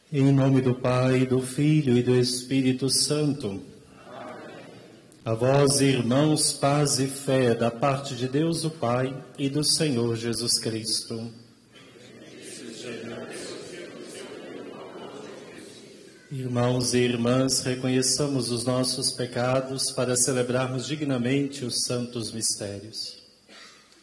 Em nome do Pai, do Filho e do Espírito Santo. Amém. A vós, irmãos, paz e fé da parte de Deus o Pai e do Senhor Jesus Cristo. Irmãos e irmãs, reconheçamos os nossos pecados para celebrarmos dignamente os santos mistérios.